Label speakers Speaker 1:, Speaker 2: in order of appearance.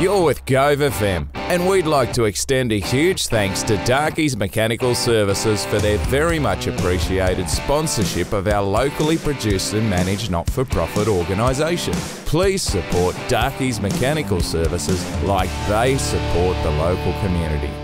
Speaker 1: You're with Gove FM, and we'd like to extend a huge thanks to Darkey's Mechanical Services for their very much appreciated sponsorship of our locally produced and managed not-for-profit organisation. Please support Darkey's Mechanical Services like they support the local community.